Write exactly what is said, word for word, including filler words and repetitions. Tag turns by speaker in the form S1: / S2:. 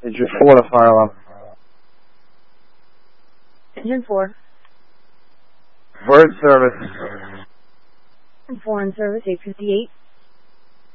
S1: Engine four to fire alarm.
S2: Engine four.
S1: Bird service.
S2: Engine four in service, eight fifty-eight.